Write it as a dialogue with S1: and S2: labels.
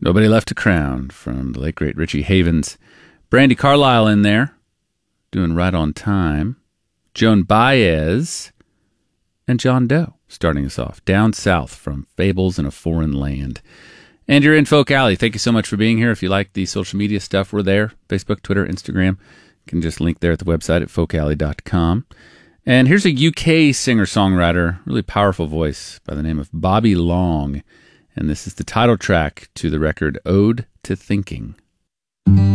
S1: Nobody Left to Crown from the late, great Richie Havens. Brandi Carlile in there, doing Right on Time. Joan Baez and John Doe starting us off. Down South from Fables in a Foreign Land. And you're in Folk Alley. Thank you so much for being here. If you like the social media stuff, we're there. Facebook, Twitter, Instagram. You can just link there at the website at folkalley.com. And here's a UK singer-songwriter, really powerful voice by the name of Bobby Long. And this is the title track to the record Ode to Thinking.